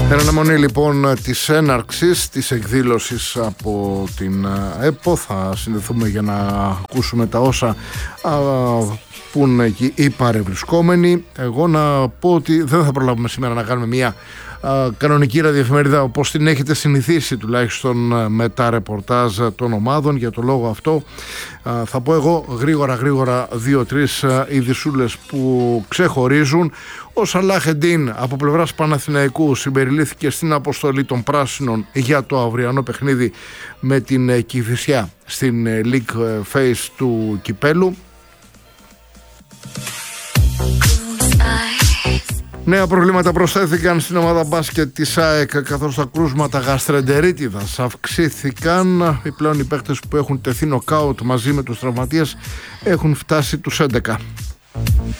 Εν αναμονή λοιπόν της έναρξης της εκδήλωσης από την ΕΠΟ θα συνδεθούμε για να ακούσουμε τα όσα πουν εκεί οι παρευρισκόμενοι. Εγώ να πω ότι δεν θα προλάβουμε σήμερα να κάνουμε μια κανονική ραδιοεφημερίδα όπως την έχετε συνηθίσει τουλάχιστον με τα ρεπορτάζ των ομάδων. Για το λόγο αυτό θα πω εγώ γρήγορα 2-3 ειδησούλες που ξεχωρίζουν. Ο Σαλάχ Εντίν από πλευράς Παναθηναϊκού συμπεριλήφθηκε στην αποστολή των Πράσινων για το αυριανό παιχνίδι με την Κηφισιά στην League Phase του Κυπέλου. Νέα προβλήματα προσθέθηκαν στην ομάδα μπάσκετ της ΑΕΚ, καθώς τα κρούσματα γαστρεντερίτιδας αυξήθηκαν. Πλέον οι παίκτες που έχουν τεθεί νοκάουτ μαζί με τους τραυματίες έχουν φτάσει τους 11.